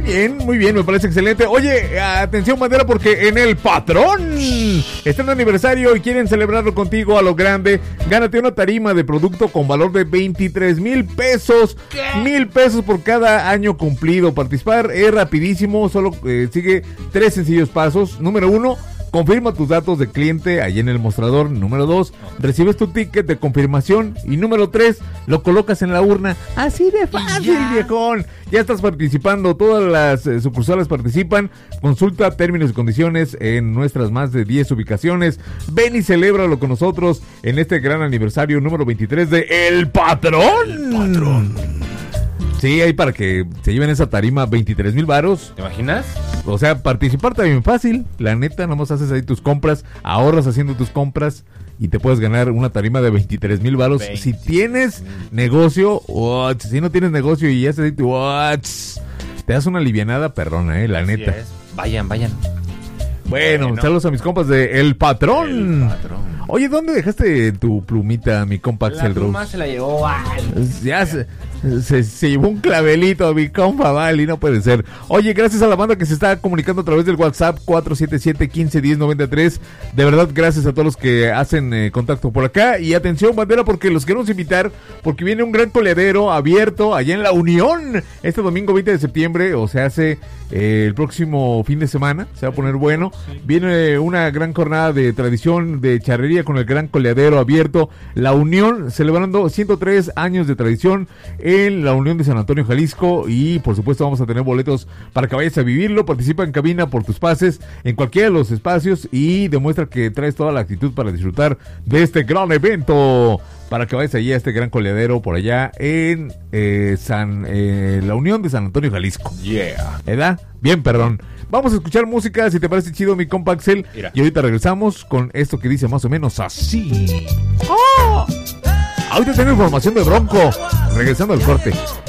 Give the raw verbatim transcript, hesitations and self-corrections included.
bien, muy bien, me parece excelente. Oye, atención bandera, porque en El Patrón está en aniversario y quieren celebrarlo contigo a lo grande. Gánate una tarima de producto con valor de veintitrés mil pesos. ¿Qué? Mil pesos por cada año cumplido. Participar es rapidísimo, solo eh, sigue tres sencillos pasos. Número uno, confirma tus datos de cliente ahí en el mostrador. Número dos, recibes tu ticket de confirmación. Y número tres, lo colocas en la urna. Así de fácil, ya. Viejón. Ya estás participando, todas las eh, sucursales participan. Consulta términos y condiciones en nuestras más de diez ubicaciones. Ven y celébralo con nosotros en este gran aniversario número veintitrés de El Patrón. El Patrón. Sí, ahí para que se lleven esa tarima, veintitrés mil varos. ¿Te imaginas? O sea, participar también fácil. La neta, nomás haces ahí tus compras, ahorras haciendo tus compras y te puedes ganar una tarima de veintitrés mil varos. Si tienes negocio, what, si no tienes negocio y haces ahí tu what, te das una alivianada perrona, eh, la Así neta. es. Vayan, vayan. Bueno, Bueno. saludos a mis compas de El Patrón. El Patrón. Oye, ¿dónde dejaste tu plumita, mi compa La Axel pluma Rose? se la llevó. Ay. Ya se, se, se llevó un clavelito, mi compa, vale, no puede ser. Oye, gracias a la banda que se está comunicando a través del WhatsApp cuatro siete siete, uno cinco, uno cero, nueve tres. De verdad, gracias a todos los que hacen eh, contacto por acá. Y atención, bandera, porque los queremos invitar, porque viene un gran coleadero abierto allá en La Unión. Este domingo veinte de septiembre, o sea, hace eh, el próximo fin de semana, se va a poner bueno. Viene una gran jornada de tradición de charrería con el gran coleadero abierto La Unión, celebrando ciento tres años de tradición en La Unión de San Antonio, Jalisco. Y por supuesto vamos a tener boletos para que vayas a vivirlo. Participa en cabina por tus pases en cualquiera de los espacios y demuestra que traes toda la actitud para disfrutar de este gran evento, para que vayas allí a este gran coleadero por allá en eh, San eh, La Unión de San Antonio, Jalisco. Yeah. ¿Verdad? Bien, perdón. Vamos a escuchar música, si te parece chido, mi compa Axel. Mira. Y ahorita regresamos con esto que dice más o menos así. ¡Oh! Ahorita tengo información de Bronco. Regresando al corte.